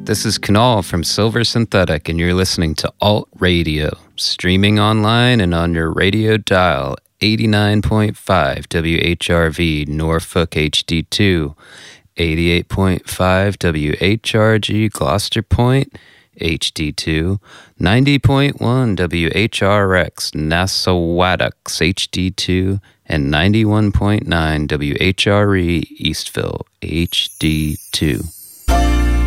This is Kunal from Silver Synthetic, and you're listening to Alt Radio, streaming online and on your radio dial, 89.5 WHRV Norfolk HD2, 88.5 WHRG Gloucester Point HD2, 90.1 WHRX Nassauwatucks HD2, and 91.9 WHRE Eastville HD2.